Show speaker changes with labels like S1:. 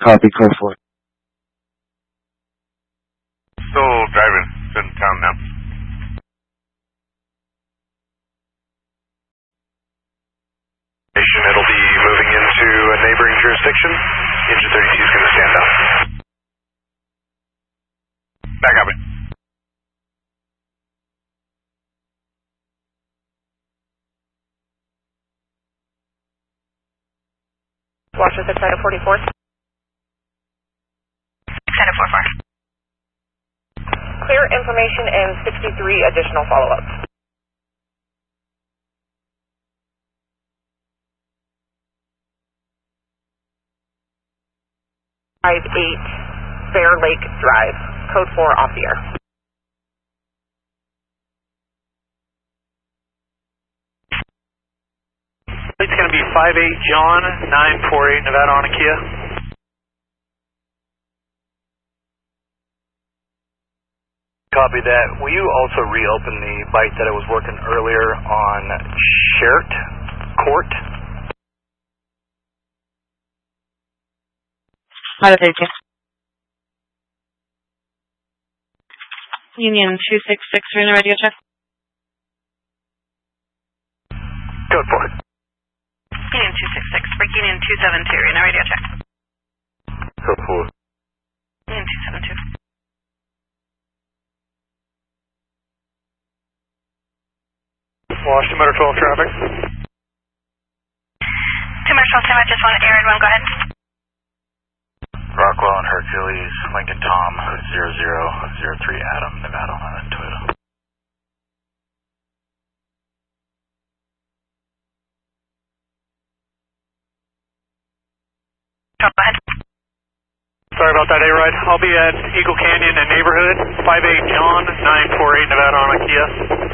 S1: Copy, code 4.
S2: Still driving. It's in town now. It'll be moving into a neighboring jurisdiction. Engine 32 is going to stand up. Back up it.
S3: Watcher 6 out of 44. 6 out of 44. Clear information and 63 additional follow-ups. Drive 8, Bear Lake Drive, code 4 off the air.
S4: It's going to be 58 John, 948 Nevada on a Kia. Copy that. Will you also reopen the bite that I was working earlier on Sheriff Court?
S5: How did you? Union 266, we're in a radio check.
S2: Code 4.
S3: Union 266, break Union 272, in a radio check.
S2: Code 4.
S3: Union 272.
S4: Washington Motor 12 traffic.
S3: 2 Motor 12, I just want air and 1, go ahead.
S2: Rockwell and Hercules, Lincoln Tom, 0003 Adam, Nevada on Toyota.
S3: Go ahead.
S4: Sorry about that, A-Ride. I'll be at Eagle Canyon and Neighborhood, 58 John, 948 Nevada on a Kia.